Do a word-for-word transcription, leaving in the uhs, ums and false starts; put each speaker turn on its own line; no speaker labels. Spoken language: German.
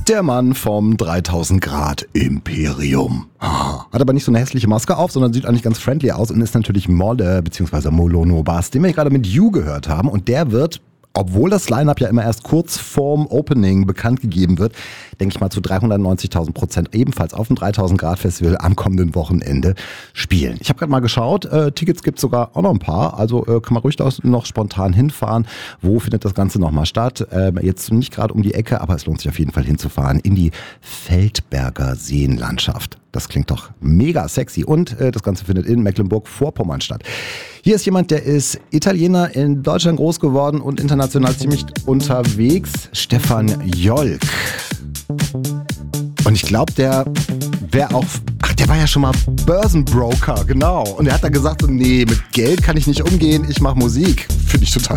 Der Mann vom dreitausend Grad Imperium. Hat aber nicht so eine hässliche Maske auf, sondern sieht eigentlich ganz friendly aus und ist natürlich Molle bzw. Molono Bass, den wir gerade mit You gehört haben. Und der wird, obwohl das Line-Up ja immer erst kurz vorm Opening bekannt gegeben wird, denke ich mal zu dreihundertneunzigtausend Prozent ebenfalls auf dem dreitausend Grad Festival am kommenden Wochenende spielen. Ich habe gerade mal geschaut, äh, Tickets gibt es sogar auch noch ein paar, also äh, kann man ruhig noch spontan hinfahren. Wo findet das Ganze nochmal statt? Äh, jetzt nicht gerade um die Ecke, aber es lohnt sich auf jeden Fall hinzufahren in die Feldberger Seenlandschaft. Das klingt doch mega sexy und äh, das Ganze findet in Mecklenburg-Vorpommern statt. Hier ist jemand, der ist Italiener, in Deutschland groß geworden und international ziemlich unterwegs. Stefan Jolk. Und ich glaube, der wäre auch, ach, der war ja schon mal Börsenbroker, genau. Und er hat dann gesagt, so, nee, mit Geld kann ich nicht umgehen, ich mache Musik. Finde ich total